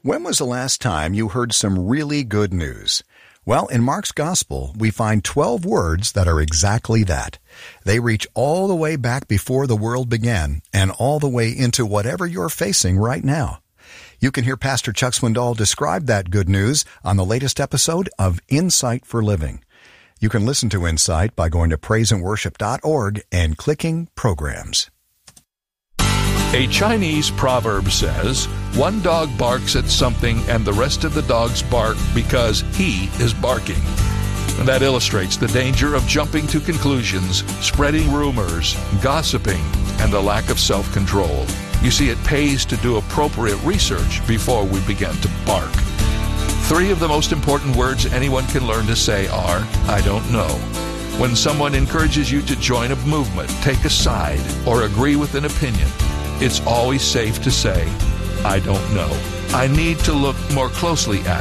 When was the last time you heard some really good news? Well, in Mark's Gospel, we find 12 words that are exactly that. They reach all the way back before the world began and all the way into whatever you're facing right now. You can hear Pastor Chuck Swindoll describe that good news on the latest episode of Insight for Living. You can listen to Insight by going to praiseandworship.org and clicking Programs. A Chinese proverb says, one dog barks at something and the rest of the dogs bark because he is barking. That illustrates the danger of jumping to conclusions, spreading rumors, gossiping, and the lack of self-control. You see, it pays to do appropriate research before we begin to bark. 3 of the most important words anyone can learn to say are, I don't know. When someone encourages you to join a movement, take a side, or agree with an opinion, it's always safe to say, I don't know. I need to look more closely at